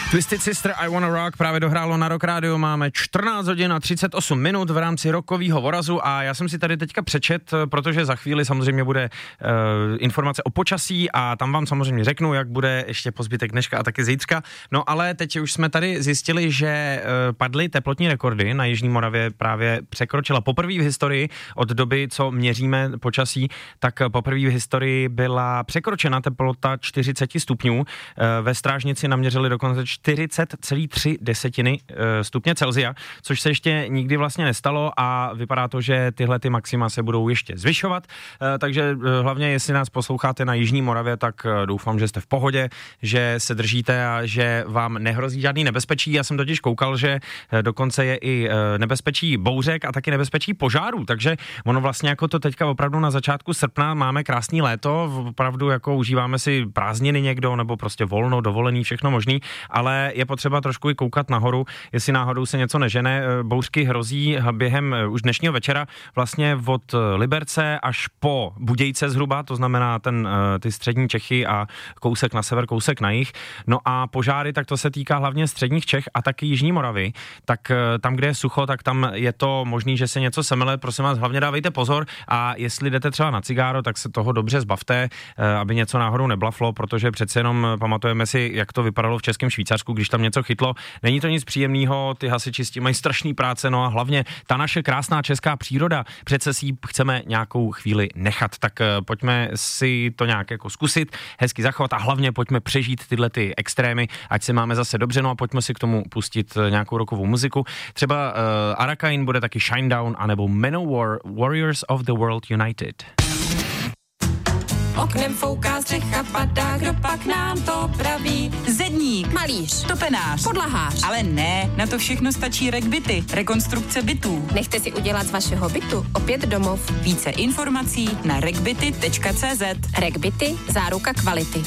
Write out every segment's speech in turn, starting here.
Twisted Sister, I Wanna Rock právě dohrálo na Rock Radio, máme 14 hodin a 38 minut v rámci rokového vorazu a já jsem si tady teďka přečet, protože za chvíli samozřejmě bude informace o počasí a tam vám samozřejmě řeknu, jak bude ještě po zbytek dneška a taky zítřka. No ale teď už jsme tady zjistili, že padly teplotní rekordy na Jižní Moravě, právě překročila poprvé v historii od doby, co měříme počasí, tak poprvé v historii byla překročena teplota 40 stupňů. Ve Strážnici naměřili dokonce 40,3 stupně Celsia, což se ještě nikdy vlastně nestalo a vypadá to, že tyhle ty maxima se budou ještě zvyšovat, takže hlavně jestli nás posloucháte na Jižní Moravě, tak doufám, že jste v pohodě, že se držíte a že vám nehrozí žádný nebezpečí. Já jsem totiž koukal, že dokonce je i nebezpečí bouřek a taky nebezpečí požárů, takže ono vlastně jako to teďka opravdu na začátku srpna máme krásný léto, opravdu jako užíváme si prázdniny někdo nebo prostě volno, dovolený, všechno možný, ale je potřeba trošku i koukat nahoru, jestli náhodou se něco nežene. Bouřky hrozí během už dnešního večera vlastně od Liberce až po Budějce zhruba, to znamená ty střední Čechy a kousek na sever, kousek na jih. No a požáry, tak to se týká hlavně středních Čech a taky Jižní Moravy. Tak tam, kde je sucho, tak tam je to možný, že se něco semele, prosím vás, hlavně dávejte pozor a jestli jdete třeba na cigáro, tak se toho dobře zbavte, aby něco náhodou neblaflo, protože přece jenom pamatujeme si, jak to vypadalo v Českém Švýcarsku, když tam něco chytlo. Není to nic příjemného, ty hasiči s tím mají strašný práce, no a hlavně ta naše krásná česká příroda, přece si ji chceme nějakou chvíli nechat, tak pojďme si to nějak jako zkusit, hezky zachovat a hlavně pojďme přežít tyhle ty extrémy, ať se máme zase dobře, no a pojďme si k tomu pustit nějakou rockovou muziku. Třeba Arakain bude taky Shinedown, anebo Manowar, Warriors of the World United. Oknem fouká střecha, padá, kdo pak nám to praví? Zedník, Malíř, topenář, podlahář. ale ne, na to všechno stačí RegBity, rekonstrukce bytů. Nechte si udělat z vašeho bytu opět domov. Více informací na regbity.cz. RegBity, záruka kvality.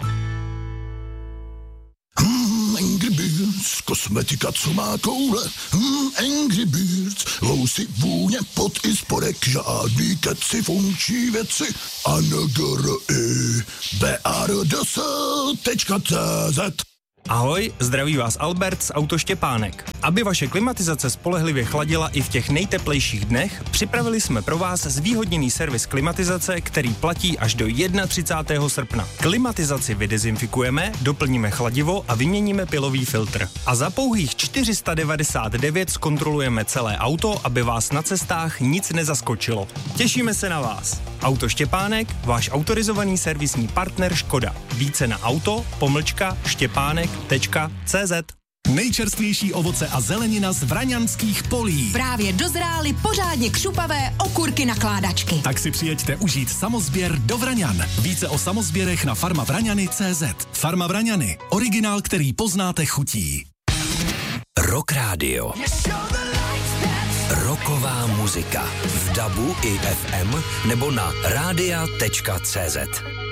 Angry Birds, kosmetika, co má koule. Angry Birds, lousy, vůně, pot i spodek, žádný keci, funkční věci. BARDS.cz. Ahoj, zdraví vás Albert z Auto Štěpánek. Aby vaše klimatizace spolehlivě chladila i v těch nejteplejších dnech, připravili jsme pro vás zvýhodněný servis klimatizace, který platí až do 31. srpna. Klimatizaci vydezinfikujeme, doplníme chladivo a vyměníme pilový filtr. A za pouhých 499 zkontrolujeme celé auto, aby vás na cestách nic nezaskočilo. Těšíme se na vás. Auto Štěpánek, váš autorizovaný servisní partner Škoda. Více na auto-štěpánek.cz. Nejčerstvější ovoce a zelenina z vraňanských polí. Právě dozrály pořádně křupavé okurky nakládačky. Tak si přijeďte užít samozběr do Vraňan. Více o samozběrech na farmavraňany.cz. Farma Vraňany. Originál, který poznáte chutí. Rock Radio. Rocková muzika v DABu i FM nebo na radia.cz.